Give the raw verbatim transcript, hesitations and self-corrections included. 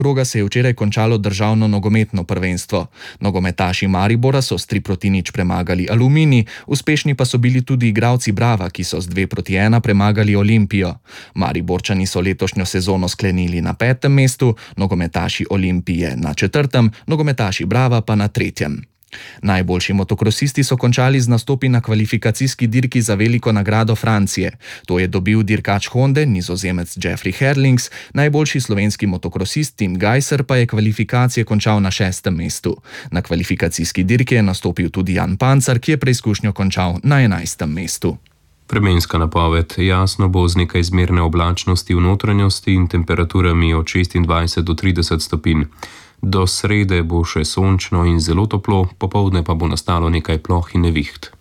kroga se je včeraj končalo državno nogometno prvenstvo. Nogometaši Maribora so s tri proti nič premagali Aluminij, uspešni pa so bili tudi igralci Brava, ki so z dve proti ena premagali Olimpijo. Mariborčani so letošnjo sezono sklenili na petem mestu, nogometaši Olimpije na četrtem, nogometaši Brava pa na tretjem. Najboljši motokrosisti so končali z nastopi na kvalifikacijski dirki za veliko nagrado Francije. To je dobil dirkač Honde, Nizozemec Jeffrey Herlings, najboljši slovenski motokrosist Tim Gajser pa je kvalifikacije končal na šestem mestu. Na kvalifikacijski dirki je nastopil tudi Jan Pancar, ki je preizkušnjo končal na enajstem mestu. Vremenska napoved: jasno bo z nekaj zmerne oblačnosti v notranjosti in temperaturami od šestindvajset do trideset stopinj. Do srede bo še sončno in zelo toplo, popoldne pa bo nastalo nekaj ploh in neviht.